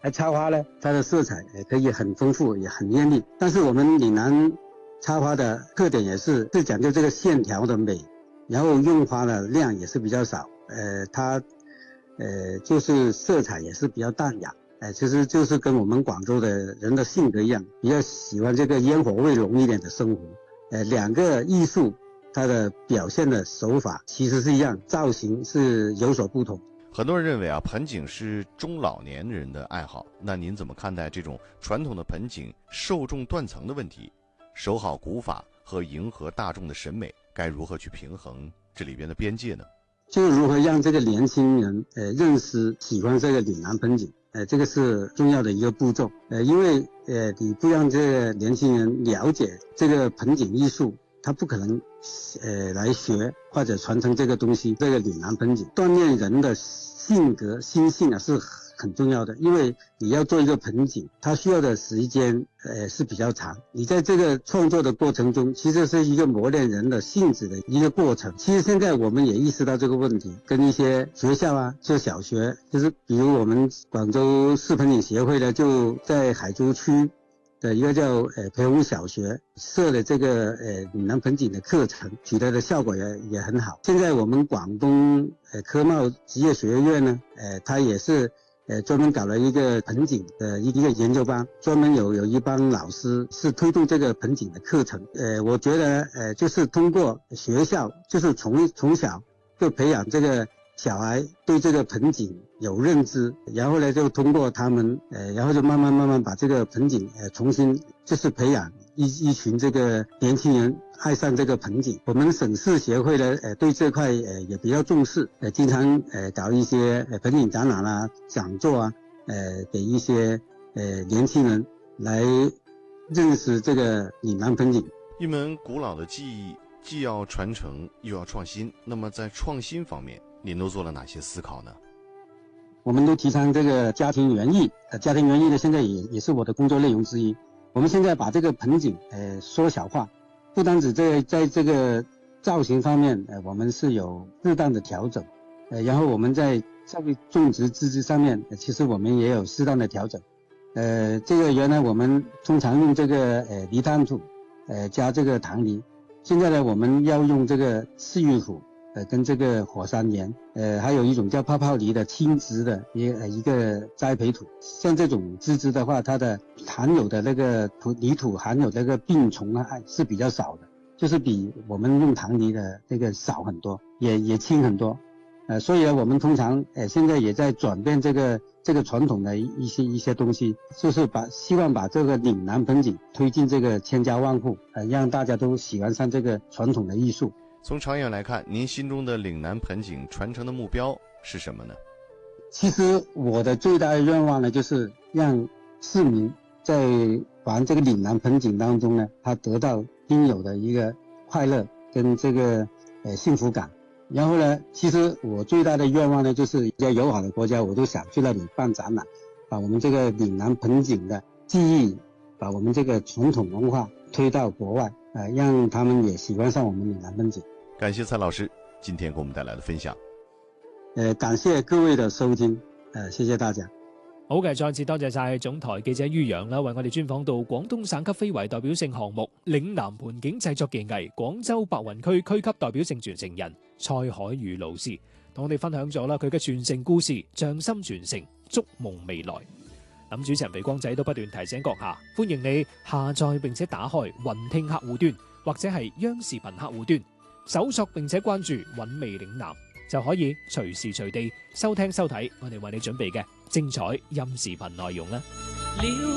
插花呢，它的色彩可以很丰富，也很艳丽。但是我们岭南插花的特点也是讲究这个线条的美，然后用花的量也是比较少，它就是色彩也是比较淡雅，其实就是跟我们广州的人的性格一样，比较喜欢这个烟火味浓一点的生活。两个艺术它的表现的手法其实是一样，造型是有所不同。 很多人认为盆景是中老年人的爱好，那您怎么看待这种传统的盆景受众断层的问题？守好古法和迎合大众的审美，该如何去平衡这里边的边界呢？ 就如何让这个年轻人认识喜欢这个岭南盆景，这个是重要的一个步骤。因为你不让这个年轻人了解这个盆景艺术，他不可能来学或者传承这个东西。这个岭南盆景锻炼人的性格心性啊是很重要的，因为你要做一个盆景，它需要的时间是比较长。你在这个创作的过程中，其实是一个磨练人的性子的一个过程。其实现在我们也意识到这个问题，跟一些学校啊，就小学，就是比如我们广州市盆景协会呢，就在海珠区的一个叫培宏小学设的这个岭南盆景的课程，取得的效果也很好。现在我们广东科贸职业学院呢，它也是专门搞了一个盆景的一个研究班，专门有一帮老师是推动这个盆景的课程。我觉得就是通过学校，就是从小就培养这个小孩对这个盆景有认知，然后呢就通过他们然后就慢慢把这个盆景重新就是培养一群这个年轻人爱上这个盆景。我们省市协会呢对这块也比较重视，经常搞一些盆景展览啊、讲座啊，给一些年轻人来认识这个岭南盆景。 一门古老的技艺既要传承又要创新，那么在创新方面您都做了哪些思考呢？ 我们都提倡这个家庭园艺，家庭园艺呢现在也是我的工作内容之一。我们现在把这个盆景缩小化，不单只在这个造型方面我们是有适当的调整，然后我们在这个种植资质上面其实我们也有适当的调整。这个原来我们通常用这个泥炭土加这个糖泥，现在呢我们要用这个赤玉土跟这个火山岩，还有一种叫泡泡泥的轻质的一个栽培土。像这种资质的话，它的含有的那个泥土含有那个病虫啊是比较少的，就是比我们用糖泥的这个少很多，也轻很多。所以呢，我们通常现在也在转变这个传统的一些东西，就是希望把这个岭南盆景推进这个千家万户，让大家都喜欢上这个传统的艺术。 从长远来看，您心中的岭南盆景传承的目标是什么呢？ 其实我的最大的愿望呢，就是让市民在玩这个岭南盆景当中呢，他得到应有的一个快乐跟这个幸福感。然后呢，其实我最大的愿望呢，就是比较友好的国家，我都想去那里办展览，把我们这个岭南盆景的技艺，把我们这个传统文化推到国外，让他们也喜欢上我们岭南盆景。 感谢蔡老师今天给我们带来的分享。 感謝各位嘅收聽，謝謝大家。 好嘅，再次多謝晒總台記者于洋啦，為我哋專訪到廣東省級非遺代表性項目嶺南盆景製作技藝廣州白雲區區級代表性傳承人蔡海宇老師，同我哋分享咗啦佢嘅傳承故事，匠心傳承，築夢未來。咁主持人肥光仔都不斷提醒閣下，歡迎你下載並且打開雲聽客戶端或者係央視頻客戶端，搜索並且關注韻味嶺南，就可以隨時隨地收聽收睇我哋為你準備嘅精彩音視頻內容啦。